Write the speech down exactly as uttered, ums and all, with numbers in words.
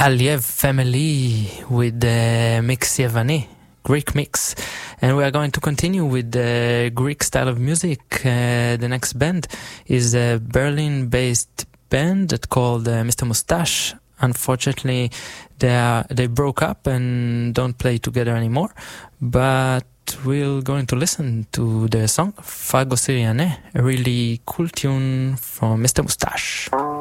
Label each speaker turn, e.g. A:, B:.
A: Aliev family with the mix Yevani, Greek mix. And we are going to continue with the Greek style of music. Uh, the next band is a Berlin-based band that called uh, Mister Mustache. Unfortunately, they are, they broke up and don't play together anymore. But we're going to listen to the song Fago Siriane, a really cool tune from Mister Mustache.